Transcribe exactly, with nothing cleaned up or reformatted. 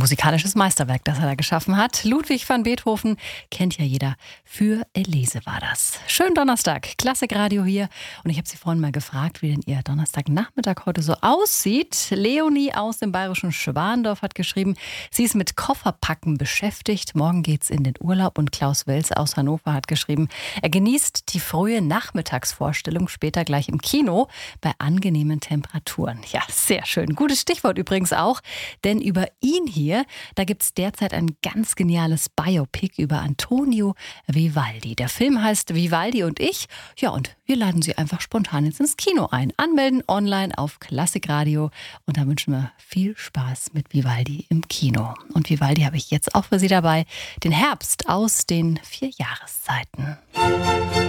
musikalisches Meisterwerk, das er da geschaffen hat. Ludwig van Beethoven kennt ja jeder. Für Elise war das. Schönen Donnerstag, Klassikradio hier. Und ich habe Sie vorhin mal gefragt, wie denn Ihr Donnerstagnachmittag heute so aussieht. Leonie aus dem bayerischen Schwandorf hat geschrieben, sie ist mit Kofferpacken beschäftigt. Morgen geht's in den Urlaub. Und Klaus Wels aus Hannover hat geschrieben, er genießt die frühe Nachmittagsvorstellung später gleich im Kino bei angenehmen Temperaturen. Ja, sehr schön. Gutes Stichwort übrigens auch, denn über ihn hier, da gibt es derzeit ein ganz geniales Biopic über Antonio Vivaldi. Der Film heißt Vivaldi und ich. Ja, und wir laden Sie einfach spontan jetzt ins Kino ein. Anmelden online auf Klassikradio. Und da wünschen wir viel Spaß mit Vivaldi im Kino. Und Vivaldi habe ich jetzt auch für Sie dabei. Den Herbst aus den vier Jahreszeiten.